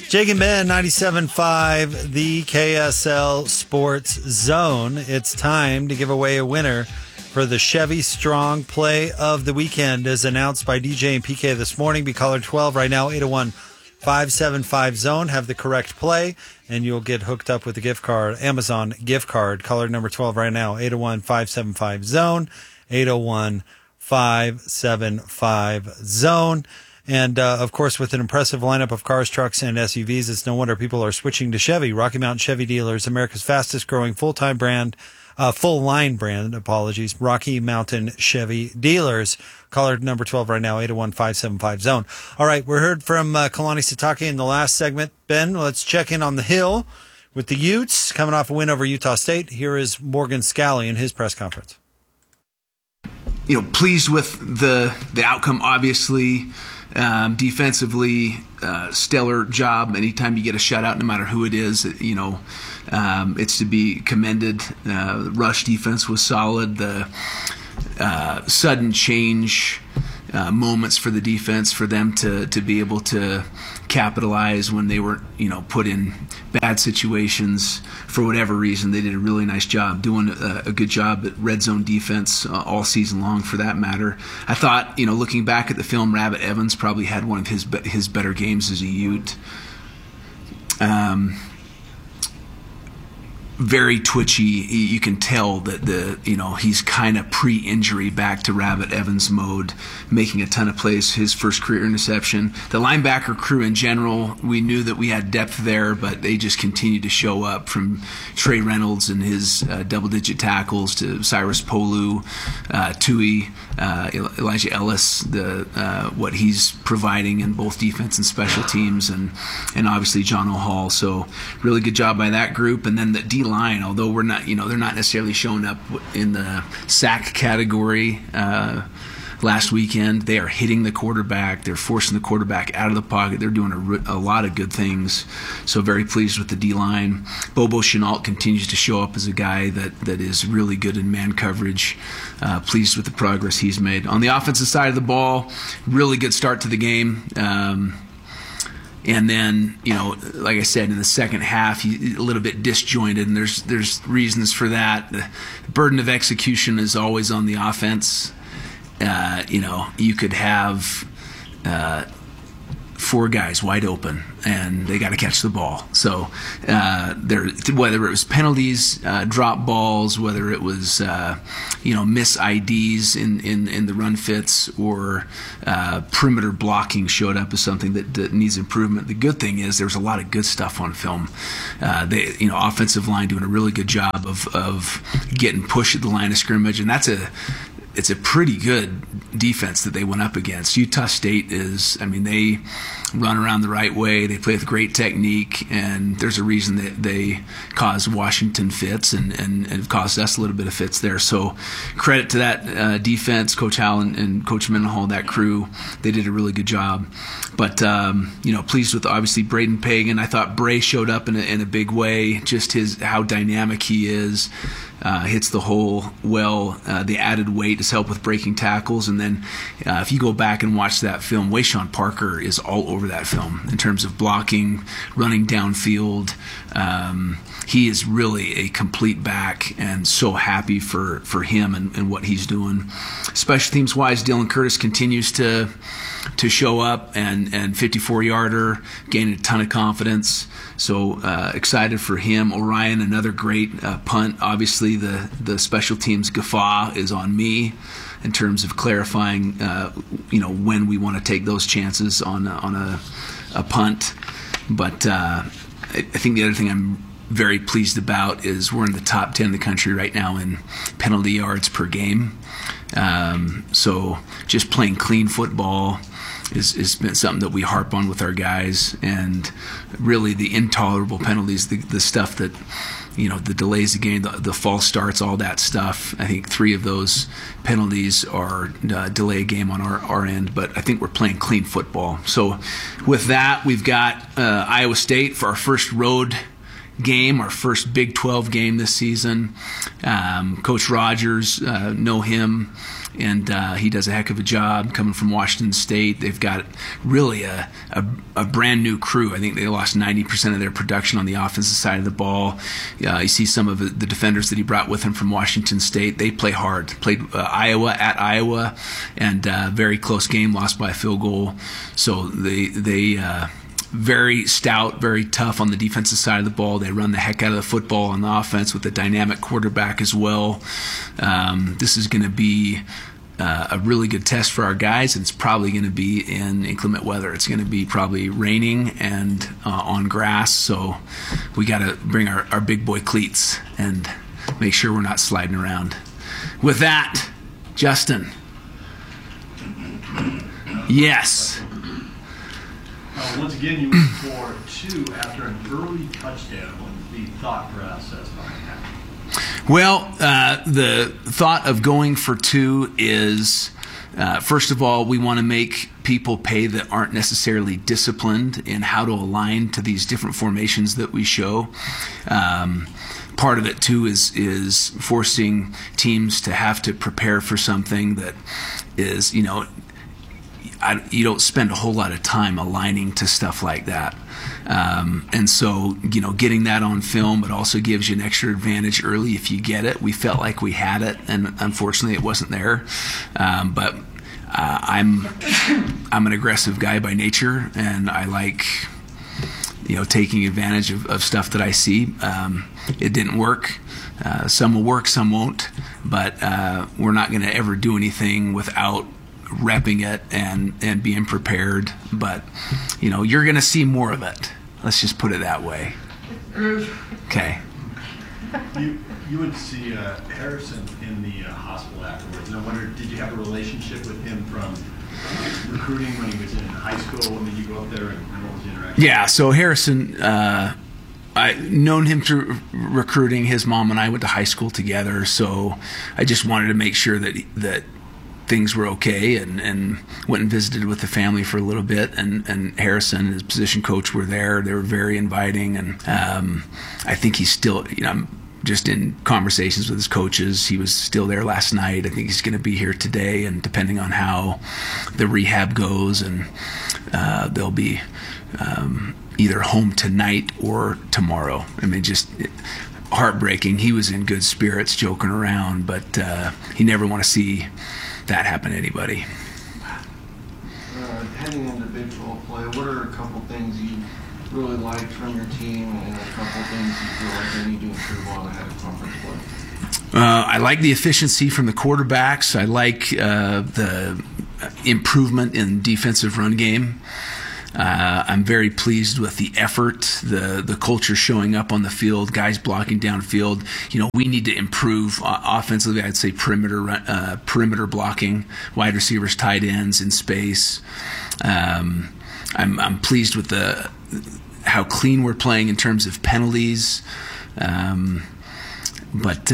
Jake and Ben, 97.5, the KSL Sports Zone. It's time to give away a winner for the Chevy Strong Play of the Weekend, as announced by DJ and PK this morning. Be caller 12 right now, 801-575-ZONE. Have the correct play, and you'll get hooked up with a gift card, Amazon gift card. Caller number 12 right now, 801-575-ZONE, 801-575-ZONE. And, of course, with an impressive lineup of cars, trucks, and SUVs, it's no wonder people are switching to Chevy. Rocky Mountain Chevy Dealers, America's fastest-growing full-line brand, Rocky Mountain Chevy Dealers. Caller number 12 right now, 801-575-ZONE. All right, we heard from Kalani Sitake in the last segment. Ben, let's check in on the Hill with the Utes coming off a win over Utah State. Here is Morgan Scalley in his press conference. Pleased with the outcome, obviously. Defensively, stellar job. Anytime you get a shutout, no matter who it is, it's to be commended. The rush defense was solid. The sudden change moments for the defense, for them to be able to capitalize when they were put in bad situations for whatever reason. They did a really nice job doing a good job at red zone defense all season long, for that matter. I thought, looking back at the film, Rabbit Evans probably had one of his better games as a Ute. Very twitchy. You can tell that he's kind of pre-injury back to Rabbit Evans mode, making a ton of plays. His first career interception. The linebacker crew in general, we knew that we had depth there, but they just continued to show up, from Trey Reynolds and his double-digit tackles to Cyrus Polu, Tui, Elijah Ellis, what he's providing in both defense and special teams, and obviously John O'Hall. So really good job by that group. And then the D-line, although we're not, they're not necessarily showing up in the sack category last weekend, they are hitting the quarterback. They're forcing the quarterback out of the pocket. They're doing a lot of good things. So very pleased with the D-line. Bobo Chenault continues to show up as a guy that is really good in man coverage. Pleased with the progress he's made. On the offensive side of the ball, really good start to the game. And then, like I said, in the second half, a little bit disjointed, and there's reasons for that. The burden of execution is always on the offense. You could have four guys wide open, and they got to catch the ball. So whether it was penalties, drop balls, whether it was miss IDs in the run fits, or perimeter blocking showed up as something that needs improvement. The good thing is there's a lot of good stuff on film. Offensive line doing a really good job of getting push at the line of scrimmage, and it's a pretty good defense that they went up against. Utah State they run around the right way. They play with great technique, and there's a reason that they caused Washington fits and have caused us a little bit of fits there. So credit to that defense, Coach Howell and Coach Mendenhall, that crew. They did a really good job. But, pleased with, obviously, Braden Pagan. I thought Bray showed up in a big way, just how dynamic he is. Hits the hole well. The added weight has helped with breaking tackles. And then if you go back and watch that film, Wayshawn Parker is all over that film in terms of blocking, running downfield. He is really a complete back, and so happy for him and what he's doing. Special teams wise, Dylan Curtis continues to show up and 54-yarder, gaining a ton of confidence. So excited for him. Orion, another great punt. Obviously, the special teams guffaw is on me in terms of clarifying, when we want to take those chances on a punt. But I think the other thing I'm very pleased about is we're in the top 10 in the country right now in penalty yards per game. So just playing clean football has been something that we harp on with our guys, and really the intolerable penalties, the stuff that, the delays of game, the false starts, all that stuff. I think 3 of those penalties are delay game on our end, but I think we're playing clean football. So with that, we've got Iowa State for our first road game, our first Big 12 game this season. Coach Rogers, know him. and he does a heck of a job coming from Washington State. They've got really a brand new crew. I think they lost 90% of their production on the offensive side of the ball. You see some of the defenders that he brought with him from Washington State. They play hard. Played Iowa at Iowa, and very close game, lost by a field goal. So they very stout, very tough on the defensive side of the ball. They run the heck out of the football on the offense with a dynamic quarterback as well. This is going to be a really good test for our guys, and it's probably going to be in inclement weather. It's going to be probably raining and on grass, so we got to bring our big boy cleats and make sure we're not sliding around. With that, Justin. Yes. Once again, you went for 2 after an early touchdown. What's the thought process behind that? Well, the thought of going for 2 is, first of all, we want to make people pay that aren't necessarily disciplined in how to align to these different formations that we show. Part of it, too, is forcing teams to have to prepare for something that is, you don't spend a whole lot of time aligning to stuff like that. And so, getting that on film, it also gives you an extra advantage early if you get it. We felt like we had it, and unfortunately it wasn't there. But I'm an aggressive guy by nature, and I like, taking advantage of stuff that I see. It didn't work. Some will work, some won't. But we're not going to ever do anything without repping it and being prepared. But you're going to see more of it. Let's just put it that way. Okay. You would see Harrison in the hospital afterwards, and I wonder, did you have a relationship with him from recruiting when he was in high school? When did you go up there, and what was the interaction? Yeah, so Harrison, I've known him through recruiting. His mom and I went to high school together, so I just wanted to make sure that things were okay, and went and visited with the family for a little bit, and Harrison and his position coach were there. They were very inviting, and I think he's still, I'm just in conversations with his coaches. He was still there last night. I think he's going to be here today, and depending on how the rehab goes, and they'll be either home tonight or tomorrow. I mean, just heartbreaking. He was in good spirits, joking around, but he never want to see that happen to anybody. Heading into Big 12 play, what are a couple things you really liked from your team, and a couple things you feel like they need to improve on ahead of conference play? I like the efficiency from the quarterbacks. I like the improvement in defensive run game. I'm very pleased with the effort, the culture showing up on the field, guys blocking downfield. We need to improve offensively. I'd say perimeter blocking, wide receivers, tight ends in space. I'm pleased with how clean we're playing in terms of penalties. But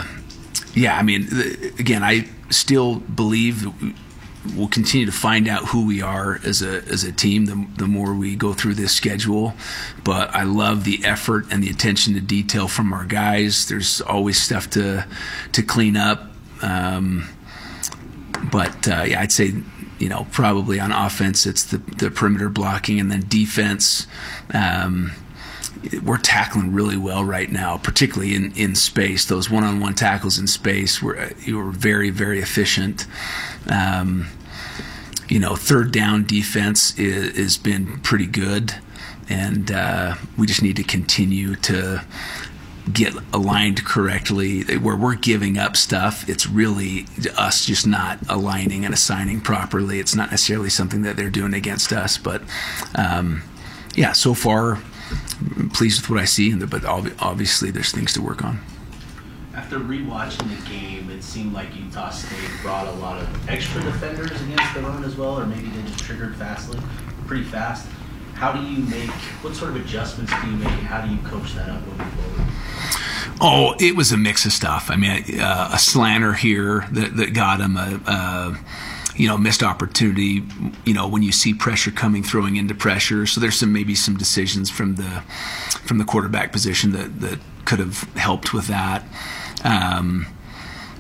again, I still believe that we'll continue to find out who we are as a team the more we go through this schedule. But I love the effort and the attention to detail from our guys. There's always stuff to clean up. I'd say, probably on offense it's the perimeter blocking, and then defense. We're tackling really well right now, particularly in space. Those one-on-one tackles in space were very, very efficient. Third down defense has been pretty good, and we just need to continue to get aligned correctly. Where we're giving up stuff, it's really us just not aligning and assigning properly. It's not necessarily something that they're doing against us, but so far I'm pleased with what I see, but obviously there's things to work on. After rewatching the game, it seemed like Utah State brought a lot of extra defenders against the run as well, or maybe they just triggered pretty fast. What sort of adjustments do you make, and how do you coach that up moving forward? Oh, it was a mix of stuff. I mean, a slanter here that got him missed opportunity, when you see pressure coming, throwing into pressure. So there's maybe some decisions from the quarterback position that could have helped with that.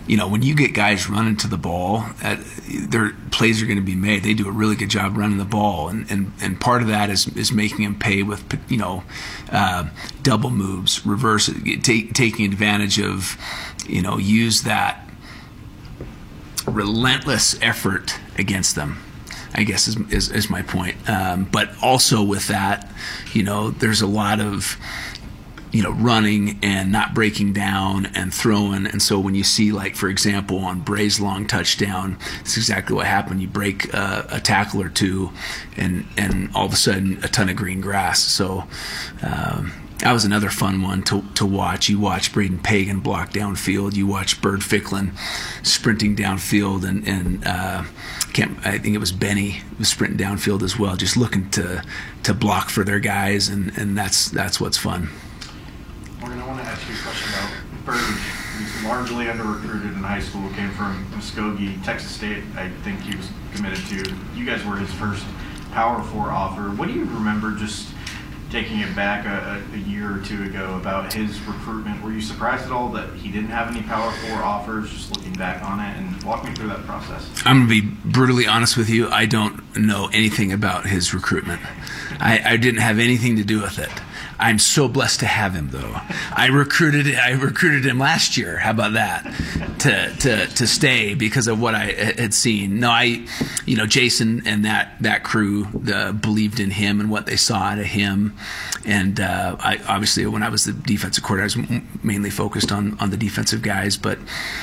when you get guys running to the ball, their plays are going to be made. They do a really good job running the ball, and part of that is making them pay with double moves, reverse, taking advantage of, use that relentless effort against them, I guess is my point. But also with that, there's a lot of running and not breaking down and throwing. And so when you see, like, for example, on Bray's long touchdown, it's exactly what happened. You break a tackle or two and all of a sudden a ton of green grass. So that was another fun one to watch. You watch Braden Pagan block downfield. You watch Bird Ficklin sprinting downfield, and I think it was Benny was sprinting downfield as well, just looking to block for their guys, and that's what's fun. Morgan, I want to ask you a question about Bird. He's largely under-recruited in high school, came from Muskogee. Texas State, I think he was committed to. You guys were his first Power 4 offer. What do you remember, just taking it back a year or two ago, about his recruitment? Were you surprised at all that he didn't have any Power 4 offers, just looking back on it? And walk me through that process. I'm going to be brutally honest with you. I don't know anything about his recruitment. I didn't have anything to do with it. I'm so blessed to have him, though. I recruited him last year. How about that? To stay because of what I had seen. No, Jason and that crew believed in him and what they saw out of him. And I obviously, when I was the defensive coordinator, I was mainly focused on the defensive guys. But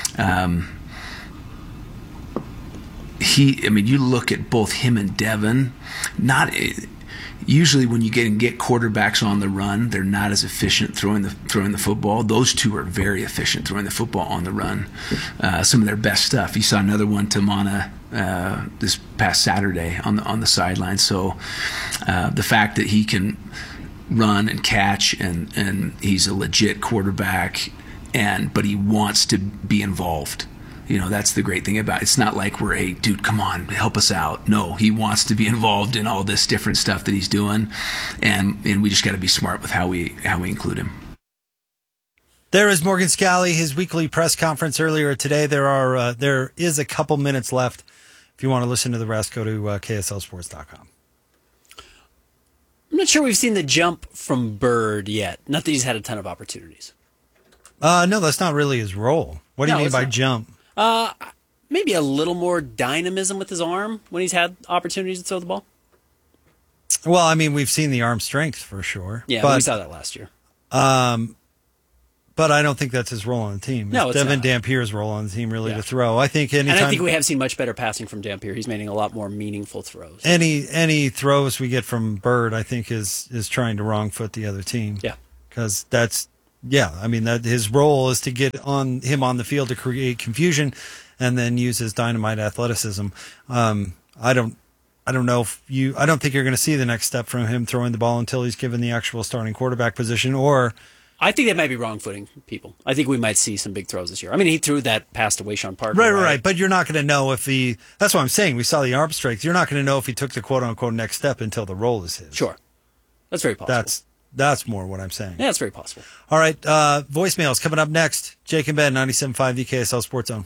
you look at both him and Devin. Usually when you get quarterbacks on the run, they're not as efficient throwing the football. Those two are very efficient throwing the football on the run. Some of their best stuff. You saw another one to Mana this past Saturday on the sideline. So the fact that he can run and catch and he's a legit quarterback, but he wants to be involved. That's the great thing about it. It's not like we're, hey, dude, come on, help us out. No, he wants to be involved in all this different stuff that he's doing, and we just got to be smart with how we include him. There is Morgan Scalley, his weekly press conference earlier today. There is a couple minutes left. If you want to listen to the rest, go to KSLSports.com. I'm not sure we've seen the jump from Bird yet. Not that he's had a ton of opportunities. No, that's not really his role. What do you mean by jump? Maybe a little more dynamism with his arm when he's had opportunities to throw the ball. Well, we've seen the arm strength for sure. Yeah, we saw that last year. But I don't think that's his role on the team. No, it's Devin not. Dampier's role on the team really to throw. I think anytime. And I think we have seen much better passing from Dampier. He's making a lot more meaningful throws. Any throws we get from Bird, I think, is trying to wrong foot the other team. Yeah. Because that his role is to get him on the field to create confusion and then use his dynamite athleticism. I don't know I don't think you're going to see the next step from him throwing the ball until he's given the actual starting quarterback position, or I think that might be wrong-footing people. I think we might see some big throws this year. He threw that pass to Wayshawn Parker. Right. But you're not going to know if he. That's what I'm saying. We saw the arm strength. You're not going to know if he took the quote-unquote next step until the role is his. Sure. That's very possible. That's more what I'm saying. Yeah, that's very possible. All right. Voicemails coming up next. Jake and Ben, 97.5 VKSL Sports Zone.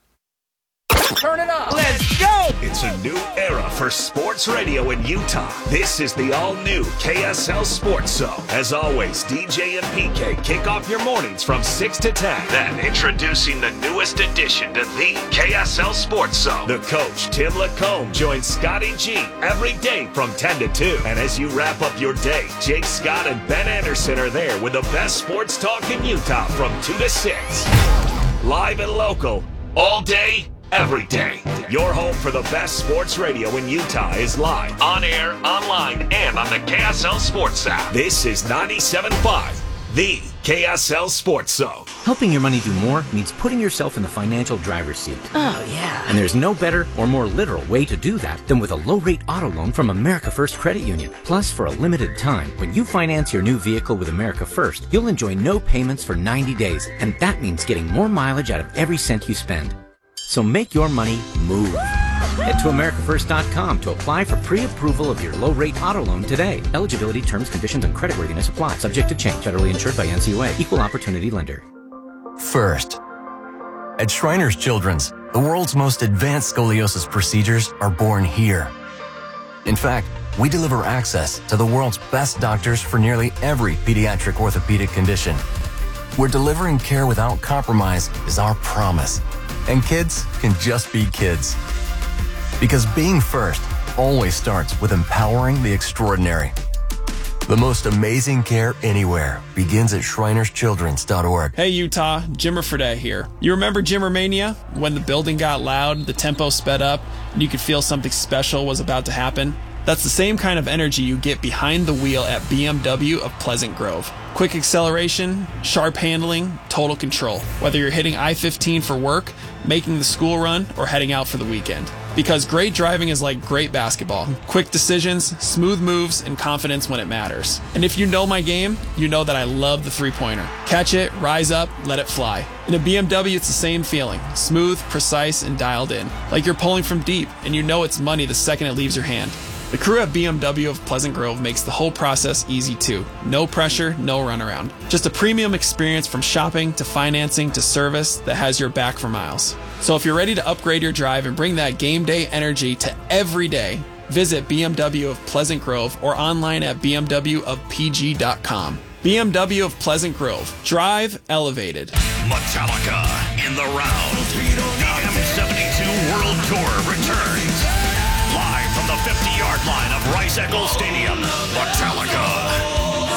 Turn it up. Let's go. It's a new era for sports radio in Utah. This is the all-new KSL Sports Zone. As always, DJ and PK kick off your mornings from 6 to 10. Then introducing the newest addition to the KSL Sports Zone. The coach, Tim Lacombe, joins Scotty G every day from 10 to 2. And as you wrap up your day, Jake Scott and Ben Anderson are there with the best sports talk in Utah from 2 to 6. Live and local, all day, every day. Your home for the best sports radio in Utah is live, on air, online, and on the KSL Sports app. This is 97.5, the KSL Sports Zone. Helping your money do more means putting yourself in the financial driver's seat. Oh, yeah. And there's no better or more literal way to do that than with a low-rate auto loan from America First Credit Union. Plus, for a limited time, when you finance your new vehicle with America First, you'll enjoy no payments for 90 days. And that means getting more mileage out of every cent you spend. So make your money move. Head to AmericaFirst.com to apply for pre-approval of your low-rate auto loan today. Eligibility, terms, conditions, and creditworthiness apply. Subject to change. Federally insured by NCUA. Equal opportunity lender. First. At Shriners Children's, the world's most advanced scoliosis procedures are born here. In fact, we deliver access to the world's best doctors for nearly every pediatric orthopedic condition. Where delivering care without compromise is our promise. And kids can just be kids. Because being first always starts with empowering the extraordinary. The most amazing care anywhere begins at ShrinersChildren's.org. Hey Utah, Jimmer Fredette here. You remember Jimmermania? When the building got loud, the tempo sped up, and you could feel something special was about to happen? That's the same kind of energy you get behind the wheel at BMW of Pleasant Grove. Quick acceleration, sharp handling, total control. Whether you're hitting I-15 for work, making the school run, or heading out for the weekend. Because great driving is like great basketball. Quick decisions, smooth moves, and confidence when it matters. And if you know my game, you know that I love the three-pointer. Catch it, rise up, let it fly. In a BMW, it's the same feeling. Smooth, precise, and dialed in. Like you're pulling from deep, and you know it's money the second it leaves your hand. The crew at BMW of Pleasant Grove makes the whole process easy too. No pressure, no runaround. Just a premium experience from shopping to financing to service that has your back for miles. So if you're ready to upgrade your drive and bring that game day energy to every day, visit BMW of Pleasant Grove or online at bmwofpg.com. BMW of Pleasant Grove. Drive elevated. Metallica in the round. The M72 World Tour returns. Live from the 50-yard line of Rice-Eccles Stadium, Metallica.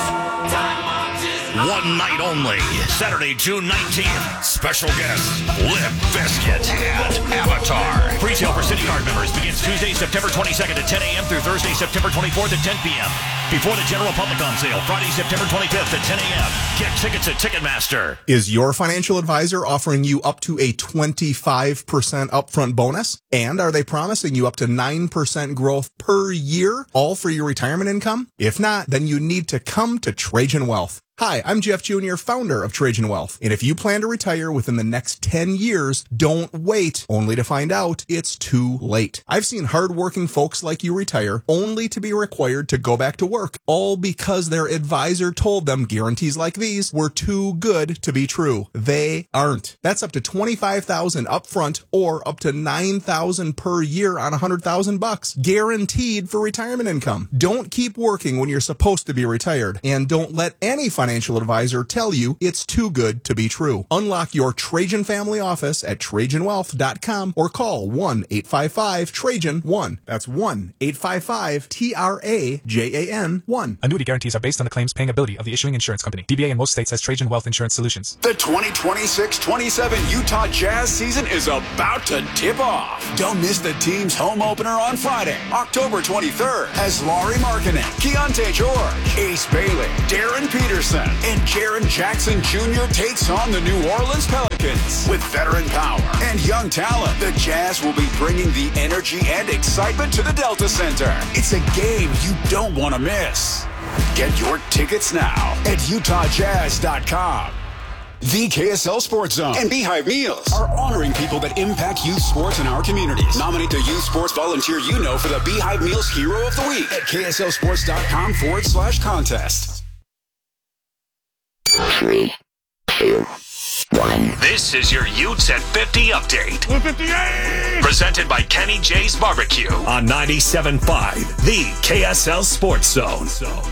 One night only, Saturday, June 19th. Special guests, Limp Bizkit and Avatar. Retail for City Card members begins Tuesday, September 22nd at 10 a.m. through Thursday, September 24th at 10 p.m. Before the general public on sale, Friday, September 25th at 10 a.m. Get tickets at Ticketmaster. Is your financial advisor offering you up to a 25% upfront bonus? And are they promising you up to 9% growth per year, all for your retirement income? If not, then you need to come to Trajan Wealth. Hi, I'm Jeff Jr., founder of Trajan Wealth. And if you plan to retire within the next 10 years, don't wait only to find out it's too late. I've seen hardworking folks like you retire only to be required to go back to work, all because their advisor told them guarantees like these were too good to be true. They aren't. That's up to $25,000 upfront or up to $9,000 per year on $100,000, guaranteed for retirement income. Don't keep working when you're supposed to be retired, and don't let any financial advisor tell you it's too good to be true. Unlock your Trajan family office at TrajanWealth.com or call 1-855-TRAJAN-1. That's 1-855-TRAJAN-1. Annuity guarantees are based on the claims paying ability of the issuing insurance company. DBA in most states has Trajan Wealth Insurance Solutions. The 2026-27 Utah Jazz season is about to tip off. Don't miss the team's home opener on Friday, October 23rd, as Lauri Markkanen, Keontae George, Ace Bailey, Darren Peterson, and Jaren Jackson Jr. takes on the New Orleans Pelicans. With veteran power and young talent, the Jazz will be bringing the energy and excitement to the Delta Center. It's a game you don't want to miss. Get your tickets now at UtahJazz.com. The KSL Sports Zone and Beehive Meals are honoring people that impact youth sports in our communities. Nominate the youth sports volunteer you know for the Beehive Meals Hero of the Week at KSLSports.com/contest. 3, 2, 1. This is your Utes at 50 update. 158! Presented by Kenny J's Barbecue on 97.5, the KSL Sports Zone.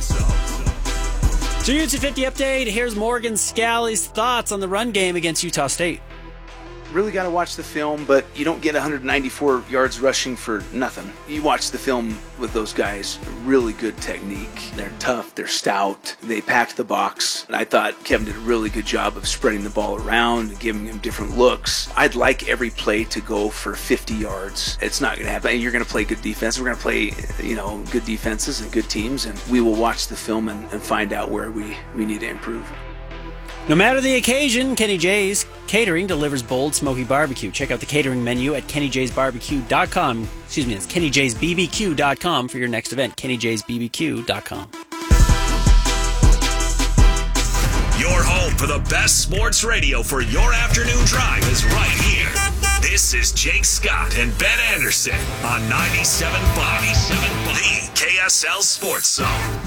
So Utes at 50 update. Here's Morgan Scalley's thoughts on the run game against Utah State. Really got to watch the film, but you don't get 194 yards rushing for nothing. You watch the film with those guys, really good technique. They're tough, they're stout, they packed the box. And I thought Kevin did a really good job of spreading the ball around and giving him different looks. I'd like every play to go for 50 yards. It's not going to happen. You're going to play good defense. We're going to play, good defenses and good teams, and we will watch the film and find out where we need to improve. No matter the occasion, Kenny J's Catering delivers bold, smoky barbecue. Check out the catering menu at KennyJ'sBBQ.com. Excuse me, it's KennyJ'sBBQ.com for your next event. KennyJ'sBBQ.com. Your home for the best sports radio for your afternoon drive is right here. This is Jake Scott and Ben Anderson on 97.5, the KSL Sports Zone.